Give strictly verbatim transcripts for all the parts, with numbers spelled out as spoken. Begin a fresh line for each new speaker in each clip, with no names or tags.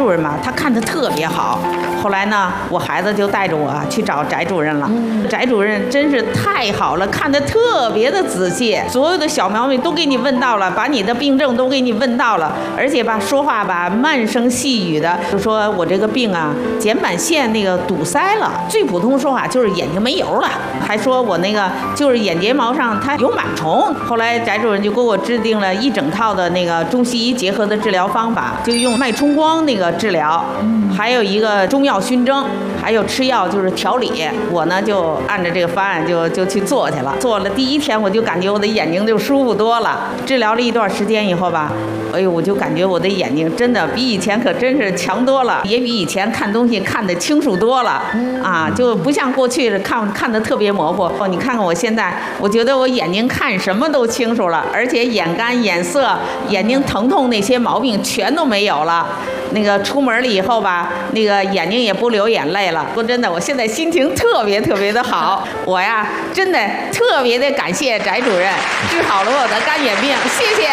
主任嘛，他看得特别好。后来呢，我孩子就带着我去找翟主任了。翟主任真是太好了，看得特别的仔细，所有的小毛病都给你问到了，把你的病症都给你问到了，而且吧，说话吧慢声细语的，就说我这个病啊，睑板腺那个堵塞了，最普通说法就是眼睛没油了，还说我那个就是眼睫毛上它有螨虫。后来翟主任就给我制定了一整套的那个中西医结合的治疗方法，就用脉冲光那个治疗，还有一个中药熏蒸，还有吃药就是调理。我呢就按照这个方案就就去做去了。做了第一天我就感觉我的眼睛就舒服多了。治疗了一段时间以后吧，哎呦，我就感觉我的眼睛真的比以前可真是强多了，也比以前看东西看得清楚多了啊，就不像过去看看得特别模糊。哦，你看看我现在，我觉得我眼睛看什么都清楚了，而且眼干、眼涩、眼睛疼痛那些毛病全都没有了。那个出门了以后吧，那个眼睛也不流眼泪了。说真的，我现在心情特别特别的好。我呀，真的特别的感谢翟主任，治好了我的干眼病，谢谢。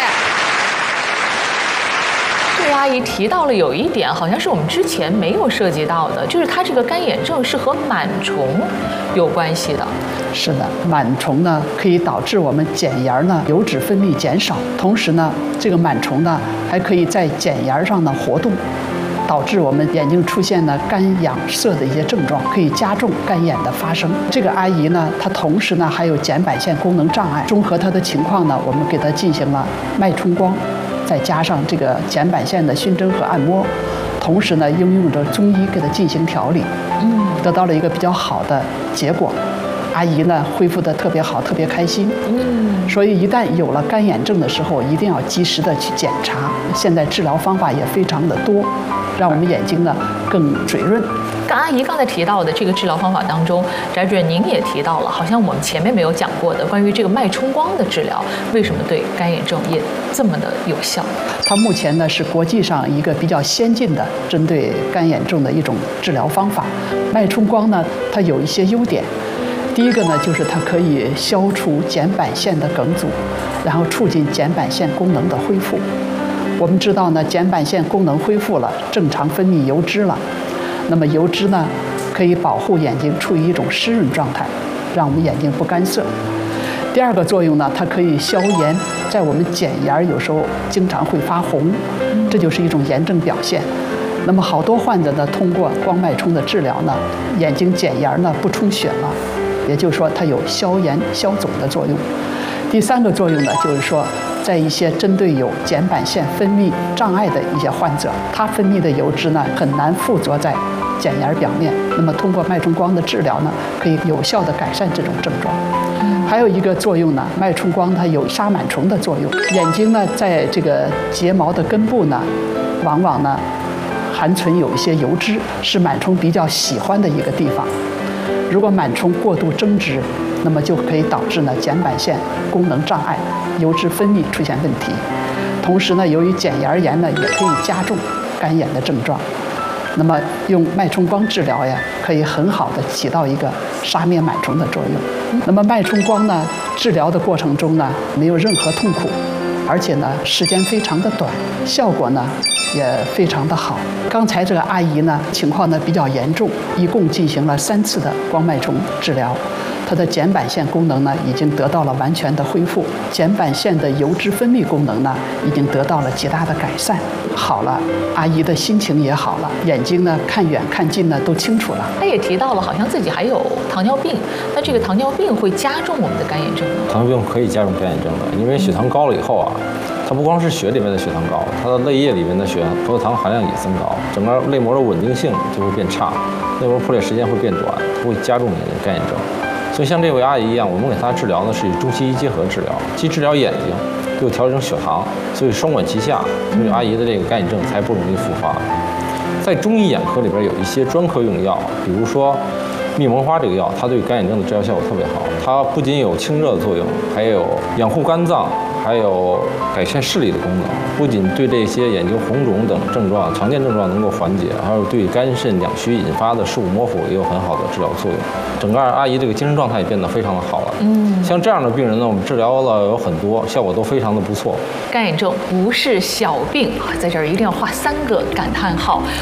这位阿姨提到了有一点，好像是我们之前没有涉及到的，就是她这个干眼症是和螨虫有关系的。
是的，螨虫呢可以导致我们睑沿呢油脂分泌减少，同时呢，这个螨虫呢还可以在睑沿上呢活动，导致我们眼睛出现了干痒涩的一些症状，可以加重干眼的发生。这个阿姨呢，她同时呢还有睑板腺功能障碍，综合她的情况呢，我们给她进行了脉冲光，再加上这个睑板腺的熏蒸和按摩，同时呢，应用着中医给她进行调理，嗯，得到了一个比较好的结果。阿姨呢恢复得特别好，特别开心。嗯，所以一旦有了干眼症的时候，一定要及时的去检查。现在治疗方法也非常的多，让我们眼睛呢更水润。
刚阿姨刚才提到的这个治疗方法当中，翟主任您也提到了，好像我们前面没有讲过的关于这个脉冲光的治疗，为什么对干眼症也这么的有效？
它目前呢是国际上一个比较先进的针对干眼症的一种治疗方法。脉冲光呢，它有一些优点。第一个呢，就是它可以消除睑板腺的梗阻，然后促进睑板腺功能的恢复。我们知道呢，睑板腺功能恢复了，正常分泌油脂了。那么油脂呢，可以保护眼睛处于一种湿润状态，让我们眼睛不干涩。第二个作用呢，它可以消炎，在我们睑沿有时候经常会发红，这就是一种炎症表现。那么好多患者呢，通过光脉冲的治疗呢，眼睛睑沿呢不充血了。也就是说，它有消炎消肿的作用。第三个作用呢，就是说，在一些针对有睑板腺分泌障碍的一些患者，它分泌的油脂呢很难附着在睑沿表面。那么通过脉冲光的治疗呢，可以有效地改善这种症状。还有一个作用呢，脉冲光它有杀螨虫的作用。眼睛呢，在这个睫毛的根部呢，往往呢含存有一些油脂，是螨虫比较喜欢的一个地方。如果螨虫过度增殖，那么就可以导致呢睑板腺功能障碍，油脂分泌出现问题。同时呢，由于睑沿炎呢，也可以加重干眼的症状。那么用脉冲光治疗呀，可以很好的起到一个杀灭螨虫的作用。那么脉冲光呢，治疗的过程中呢，没有任何痛苦，而且呢时间非常的短，效果呢也非常的好。刚才这个阿姨呢，情况呢比较严重，一共进行了三次的光脉冲治疗，她的睑板腺功能呢已经得到了完全的恢复，睑板腺的油脂分泌功能呢已经得到了极大的改善，好了，阿姨的心情也好了，眼睛呢看远看近呢都清楚了。
她也提到了，好像自己还有糖尿病，那这个糖尿病会加重我们的干眼症吗？
糖尿病可以加重干眼症的，因为血糖高了以后啊。它不光是血里面的血糖高，它的泪液里面的血葡萄糖含量也增高，整个泪膜的稳定性就会变差，泪膜破裂时间会变短，会加重你的干眼症。所以像这位阿姨一样，我们给她治疗呢是以中西医结合治疗，既治疗眼睛，又调整血糖，所以双管齐下，所以阿姨的这个干眼症才不容易复发。在中医眼科里边有一些专科用药，比如说蜜蒙花这个药，它对干眼症的治疗效果特别好，它不仅有清热的作用，还有养护肝脏。还有改善视力的功能，不仅对这些眼睛红肿等症状、常见症状能够缓解，还有对肝肾两虚引发的视物模糊也有很好的治疗作用。整个阿姨这个精神状态也变得非常的好了。嗯，像这样的病人呢，我们治疗了有很多，效果都非常的不错。
干眼症不是小病啊，在这儿一定要画三个感叹号。